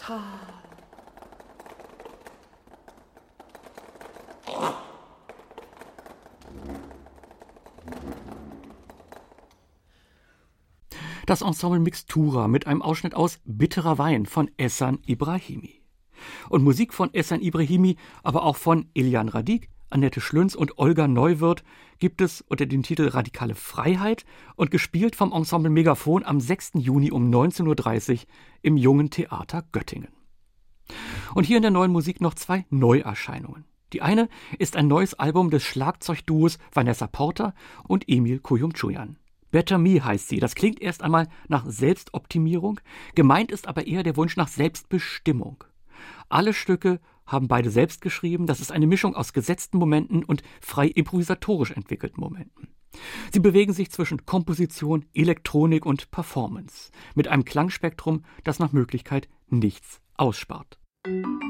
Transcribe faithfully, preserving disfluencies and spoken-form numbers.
Das Ensemble Mixtura mit einem Ausschnitt aus Bitterer Wein von Ehsan Ibrahimi. Und Musik von Ehsan Ibrahimi, aber auch von Elian Radic, Annette Schlünz und Olga Neuwirth gibt es unter dem Titel Radikale Freiheit und gespielt vom Ensemble Megaphon am sechsten Juni um neunzehn Uhr dreißig im Jungen Theater Göttingen. Und hier in der neuen Musik noch zwei Neuerscheinungen. Die eine ist ein neues Album des Schlagzeugduos Vanessa Porter und Emil Kuyumchuyan. Better Me heißt sie. Das klingt erst einmal nach Selbstoptimierung, gemeint ist aber eher der Wunsch nach Selbstbestimmung. Alle Stücke haben beide selbst geschrieben. Das ist eine Mischung aus gesetzten Momenten und frei improvisatorisch entwickelten Momenten. Sie bewegen sich zwischen Komposition, Elektronik und Performance mit einem Klangspektrum, das nach Möglichkeit nichts ausspart.